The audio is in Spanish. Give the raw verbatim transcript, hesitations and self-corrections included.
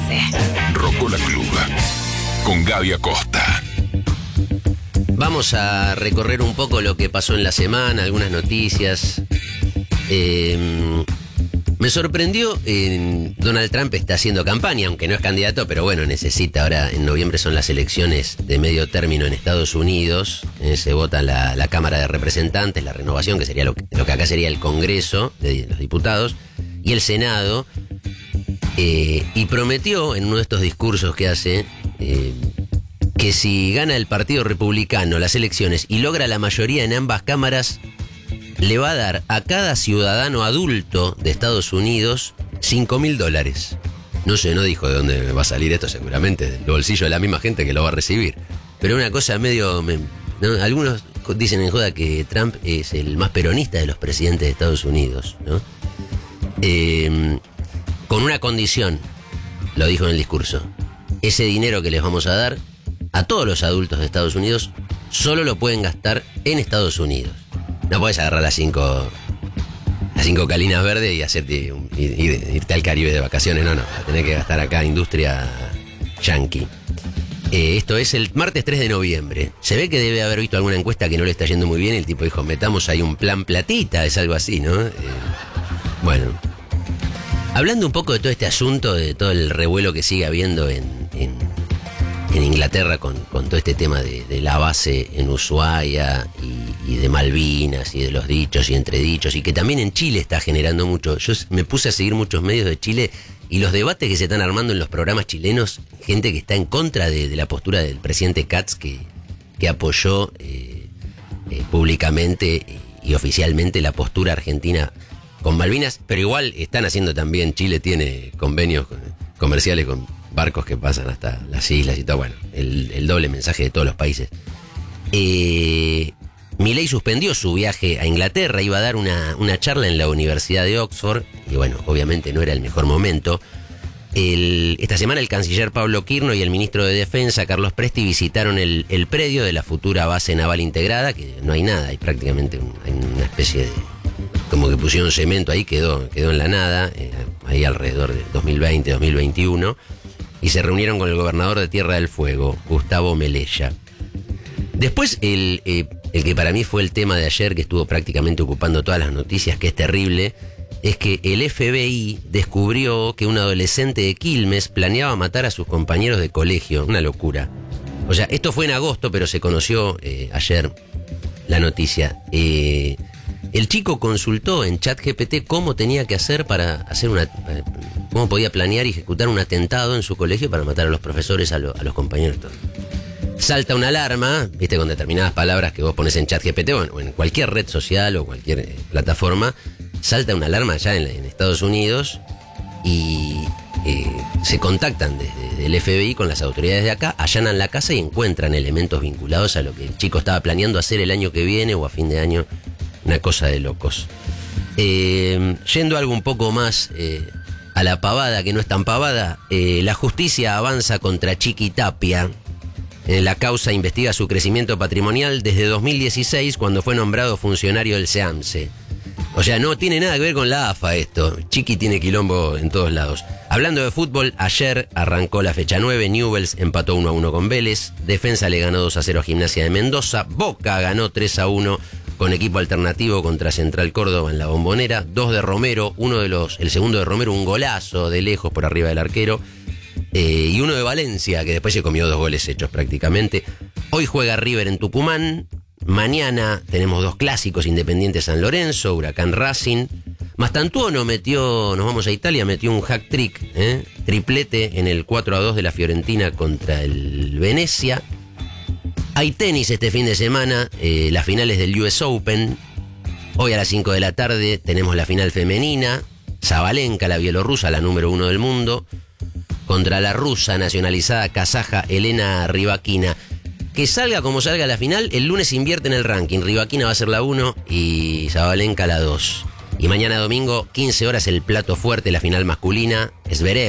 once. Rocola Club, con Gaby Acosta. Vamos a recorrer un poco lo que pasó en la semana, algunas noticias. Eh, me sorprendió, eh, Donald Trump está haciendo campaña, aunque no es candidato, pero bueno, necesita. Ahora en noviembre son las elecciones de medio término en Estados Unidos. Eh, se vota la, la Cámara de Representantes, la renovación, que sería lo, lo que acá sería el Congreso de los Diputados, y el Senado. Eh, y prometió en uno de estos discursos que hace... Eh, que si gana el Partido Republicano las elecciones y logra la mayoría en ambas cámaras, le va a dar a cada ciudadano adulto de Estados Unidos cinco mil dólares. No sé, no dijo de dónde va a salir esto, seguramente del bolsillo de la misma gente que lo va a recibir. Pero una cosa medio... ¿no? Algunos dicen en joda que Trump es el más peronista de los presidentes de Estados Unidos, ¿no? Eh, con una condición, lo dijo en el discurso: ese dinero que les vamos a dar a todos los adultos de Estados Unidos solo lo pueden gastar en Estados Unidos. No podés agarrar las cinco las cinco calinas verdes y hacerte un, y, y, irte al Caribe de vacaciones. No, no, la tenés que gastar acá, industria yankee. Eh, esto es el martes tres de noviembre. Se ve que debe haber visto alguna encuesta que no le está yendo muy bien. El tipo dijo, metamos ahí un plan platita, es algo así, ¿no? Eh, bueno. Hablando un poco de todo este asunto, de todo el revuelo que sigue habiendo en... en en Inglaterra con, con todo este tema de, de la base en Ushuaia y, y de Malvinas y de los dichos y entredichos, y que también en Chile está generando mucho. Yo me puse a seguir muchos medios de Chile y los debates que se están armando en los programas chilenos, gente que está en contra de, de la postura del presidente Katz, que, que apoyó eh, eh, públicamente y oficialmente la postura argentina con Malvinas, pero igual están haciendo también, Chile tiene convenios comerciales con barcos que pasan hasta las islas y todo, bueno, el, el doble mensaje de todos los países. Eh, Milei suspendió su viaje a Inglaterra, iba a dar una, una charla en la Universidad de Oxford, y bueno, obviamente no era el mejor momento. El, esta semana el canciller Pablo Quirno y el ministro de Defensa, Carlos Presti, visitaron el, el predio de la futura base naval integrada, que no hay nada, hay prácticamente un, hay una especie de... como que pusieron cemento ahí, quedó, quedó en la nada, eh, ahí alrededor de dos mil veinte, dos mil veintiuno. Y se reunieron con el gobernador de Tierra del Fuego, Gustavo Melella. Después, el, eh, el que para mí fue el tema de ayer, que estuvo prácticamente ocupando todas las noticias, que es terrible, es que el F B I descubrió que un adolescente de Quilmes planeaba matar a sus compañeros de colegio. Una locura. O sea, esto fue en agosto, pero se conoció eh, ayer la noticia. Eh, el chico consultó en ChatGPT cómo tenía que hacer para hacer una... Para, cómo podía planear y ejecutar un atentado en su colegio para matar a los profesores, a, lo, a los compañeros. Todo. Salta una alarma, viste, con determinadas palabras que vos pones en ChatGPT o en, o en cualquier red social o cualquier eh, plataforma, salta una alarma ya en, en Estados Unidos y eh, se contactan desde el F B I con las autoridades de acá, allanan la casa y encuentran elementos vinculados a lo que el chico estaba planeando hacer el año que viene o a fin de año, una cosa de locos. Eh, yendo a algo un poco más... Eh, a la pavada, que no es tan pavada, eh, la justicia avanza contra Chiqui Tapia. Eh, la causa investiga su crecimiento patrimonial desde dos mil dieciséis, cuando fue nombrado funcionario del SEAMSE. O sea, no tiene nada que ver con la A F A esto. Chiqui tiene quilombo en todos lados. Hablando de fútbol, ayer arrancó la fecha nueve, Newell's empató uno a uno con Vélez, Defensa le ganó dos a cero a Gimnasia de Mendoza, Boca ganó tres a uno con equipo alternativo contra Central Córdoba en la Bombonera, dos de Romero, uno de los, el segundo de Romero, un golazo de lejos por arriba del arquero, eh, y uno de Valencia, que después se comió dos goles hechos prácticamente. Hoy juega River en Tucumán, mañana tenemos dos clásicos, Independiente San Lorenzo, Huracán Racing, Mastantuono metió, nos vamos a Italia, metió un hack trick, ¿eh? triplete en el cuatro a dos de la Fiorentina contra el Venecia. Hay tenis este fin de semana, eh, las finales del U S Open. Hoy a las cinco de la tarde tenemos la final femenina. Sabalenka, la bielorrusa, la número uno del mundo, contra la rusa nacionalizada kazaja Elena Rybakina. Que salga como salga la final, el lunes invierte en el ranking. Rybakina va a ser la uno y Sabalenka la dos. Y mañana domingo, quince horas, el plato fuerte, la final masculina. Zverev